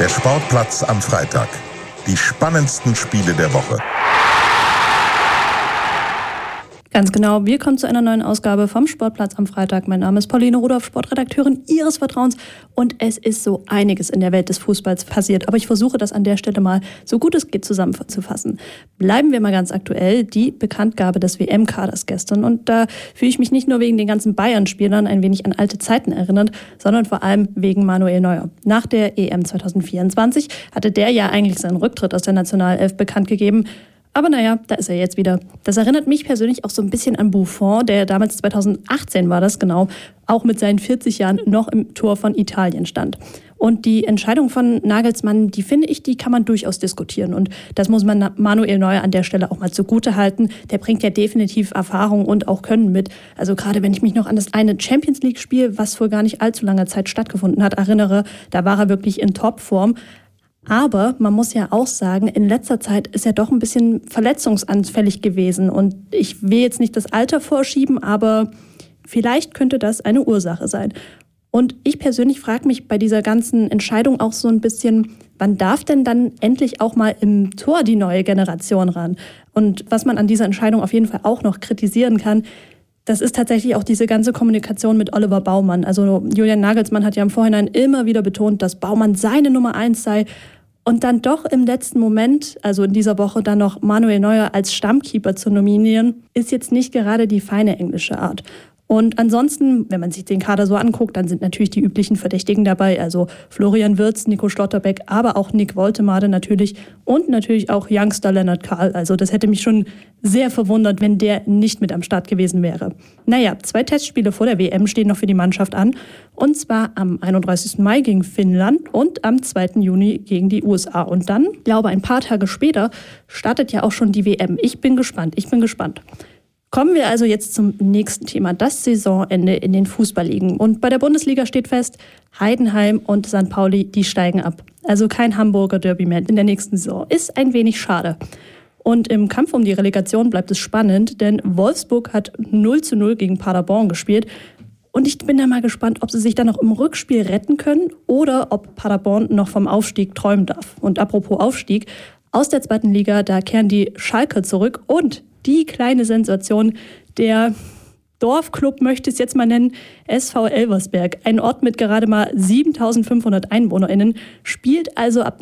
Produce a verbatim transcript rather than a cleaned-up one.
Der Sportplatz am Freitag. Die spannendsten Spiele der Woche. Ganz genau, wir kommen zu einer neuen Ausgabe vom Sportplatz am Freitag. Mein Name ist Pauline Rudolph, Sportredakteurin Ihres Vertrauens. Und es ist so einiges in der Welt des Fußballs passiert. Aber ich versuche das an der Stelle mal so gut es geht zusammenzufassen. Bleiben wir mal ganz aktuell. Die Bekanntgabe des W M-Kaders gestern. Und da fühle ich mich nicht nur wegen den ganzen Bayern-Spielern ein wenig an alte Zeiten erinnert, sondern vor allem wegen Manuel Neuer. Nach der E M zwanzig vierundzwanzig hatte der ja eigentlich seinen Rücktritt aus der Nationalelf bekannt gegeben. Aber naja, da ist er jetzt wieder. Das erinnert mich persönlich auch so ein bisschen an Buffon, der damals zweitausendachtzehn war das genau, auch mit seinen vierzig Jahren noch im Tor von Italien stand. Und die Entscheidung von Nagelsmann, die finde ich, die kann man durchaus diskutieren. Und das muss man Manuel Neuer an der Stelle auch mal zugute halten. Der bringt ja definitiv Erfahrung und auch Können mit. Also gerade wenn ich mich noch an das eine Champions-League-Spiel, was vor gar nicht allzu langer Zeit stattgefunden hat, erinnere, da war er wirklich in Topform. Aber man muss ja auch sagen, in letzter Zeit ist er doch ein bisschen verletzungsanfällig gewesen. Und ich will jetzt nicht das Alter vorschieben, aber vielleicht könnte das eine Ursache sein. Und ich persönlich frage mich bei dieser ganzen Entscheidung auch so ein bisschen, wann darf denn dann endlich auch mal im Tor die neue Generation ran? Und was man an dieser Entscheidung auf jeden Fall auch noch kritisieren kann, das ist tatsächlich auch diese ganze Kommunikation mit Oliver Baumann. Also Julian Nagelsmann hat ja im Vorhinein immer wieder betont, dass Baumann seine Nummer eins sei. Und dann doch im letzten Moment, also in dieser Woche, dann noch Manuel Neuer als Stammkeeper zu nominieren, ist jetzt nicht gerade die feine englische Art. Und ansonsten, wenn man sich den Kader so anguckt, dann sind natürlich die üblichen Verdächtigen dabei, also Florian Wirtz, Nico Schlotterbeck, aber auch Nick Woltemade natürlich und natürlich auch Youngster Lennart Kahl. Also das hätte mich schon sehr verwundert, wenn der nicht mit am Start gewesen wäre. Naja, zwei Testspiele vor der W M stehen noch für die Mannschaft an, und zwar am einunddreißigsten Mai gegen Finnland und am zweiten Juni gegen die U S A. Und dann, glaube ein paar Tage später, startet ja auch schon die W M. Ich bin gespannt, ich bin gespannt. Kommen wir also jetzt zum nächsten Thema, das Saisonende in den Fußballligen. Und bei der Bundesliga steht fest, Heidenheim und Sankt Pauli, die steigen ab. Also kein Hamburger Derby mehr in der nächsten Saison. Ist ein wenig schade. Und im Kampf um die Relegation bleibt es spannend, denn Wolfsburg hat null zu null gegen Paderborn gespielt. Und ich bin da mal gespannt, ob sie sich dann noch im Rückspiel retten können oder ob Paderborn noch vom Aufstieg träumen darf. Und apropos Aufstieg, aus der zweiten Liga, da kehren die Schalker zurück und die kleine Sensation, der Dorfclub möchte ich es jetzt mal nennen, S V Elversberg, ein Ort mit gerade mal siebentausendfünfhundert EinwohnerInnen, spielt also ab